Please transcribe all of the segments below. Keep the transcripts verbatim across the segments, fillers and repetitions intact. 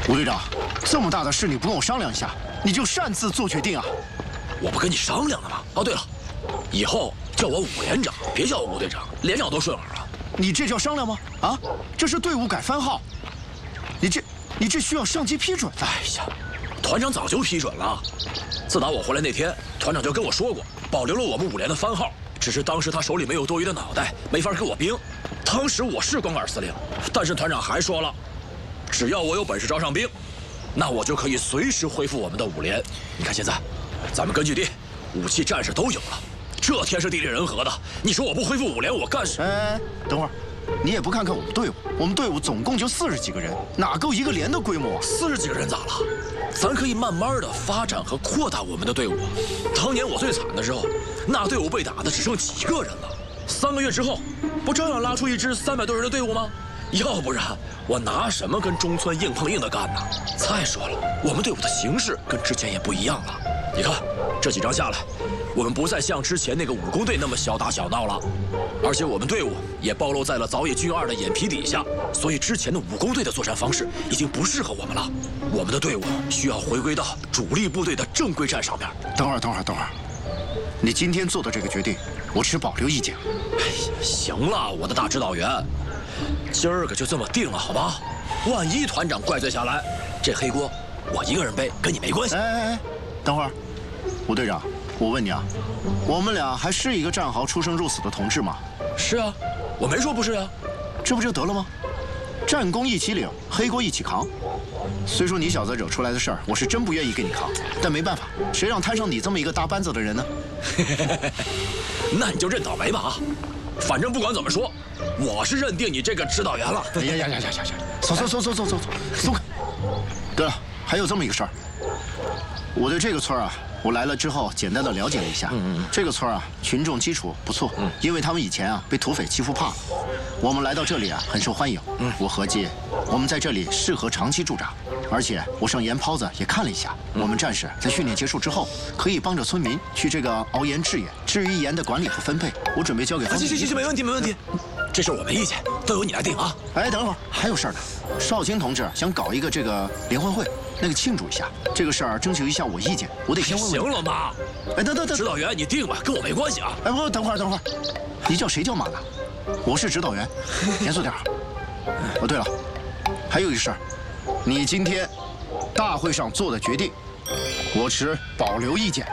吴队长，这么大的事你不跟我商量一下，你就擅自做决定啊？ 我不跟你商量了吗？哦，对了，以后叫我武连长，别叫我吴队长，连长都顺耳了。 你这叫商量吗？啊，这是队伍改番号，你这你这需要上级批准的。 哎呀，团长早就批准了。自打我回来那天，团长就跟我说过，保留了我们五连的番号，只是当时他手里没有多余的脑袋，没法给我兵。当时我是光杆司令，但是团长还说了，只要我有本事招上兵，那我就可以随时恢复我们的五连。你看现在，咱们根据地、武器、战士都有了，这天时地利人和的，你说我不恢复五连，我干什么？ 哎，等会儿，你也不看看我们队伍，我们队伍总共就四十几个人，哪够一个连的规模啊？ 四十几个人咋了？咱可以慢慢的发展和扩大我们的队伍。当年我最惨的时候，那队伍被打的只剩几个人了。三个月之后，不照样拉出一支三百多人的队伍吗？要不然我拿什么跟中村硬碰硬的干呢？再说了，我们队伍的形势跟之前也不一样了。你看这几仗下来，我们不再像之前那个武工队那么小打小闹了，而且我们队伍也暴露在了早野俊二的眼皮底下，所以之前的武工队的作战方式已经不适合我们了。我们的队伍需要回归到主力部队的正规战上面。 等会儿，等会儿，等会儿，你今天做的这个决定，我持保留意见。 哎呀，行了，我的大指导员，今儿个就这么定了，好吧？万一团长怪罪下来，这黑锅我一个人背，跟你没关系。 哎哎哎，等会儿，吴队长，我问你啊，我们俩还是一个战壕出生入死的同志吗？ 是啊，我没说不是啊， 这不就得了吗？战功一起领，黑锅一起扛。虽说你小子惹出来的事儿，我是真不愿意给你扛，但没办法，谁让摊上你这么一个搭班子的人呢？ 那你就认倒霉吧啊！反正不管怎么说，我是认定你这个指导员了。 哎呀呀呀呀呀呀！走走走走走走走，松开！对了，还有这么一个事儿，我对这个村啊，我来了之后简单的了解了一下。嗯嗯。这个村啊，群众基础不错，嗯，因为他们以前啊被土匪欺负怕了，我们来到这里啊很受欢迎。嗯，我合计我们在这里适合长期驻扎。而且我上盐泡子也看了一下，我们战士在训练结束之后，可以帮着村民去这个熬盐制盐。至于盐的管理和分配，我准备交给方。 行行行，没问题没问题，这事我没意见，都由你来定啊。 哎，等会儿还有事儿呢，少卿同志想搞一个这个联欢会，那个庆祝一下，这个事儿征求一下我意见，我得先问问。 行了妈， 哎，等等等， 指导员你定吧，跟我没关系啊。 哎，不，等会儿等会儿，你叫谁叫妈呢？我是指导员，严肃点儿。哦，对了，还有一事儿，你今天大会上做的决定，我持保留意见。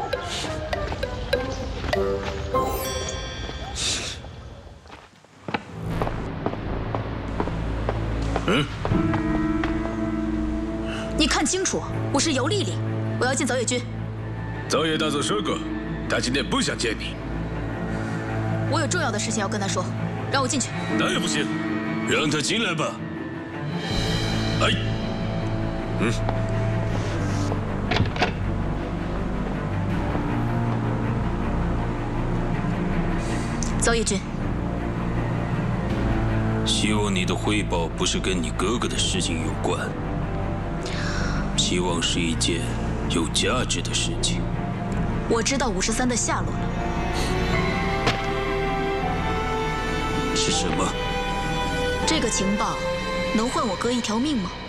嗯， 你看清楚，我是尤丽丽，我要见早野君。 早野大佐说过，他今天不想见你。 我有重要的事情要跟他说，让我进去。 那也不行，让他进来吧。哎，嗯。 早野君， 希望你的汇报不是跟你哥哥的事情有关，希望是一件有价值的事情。 我知道五十三的下落了。 是什么？ 这个情报能换我哥一条命吗？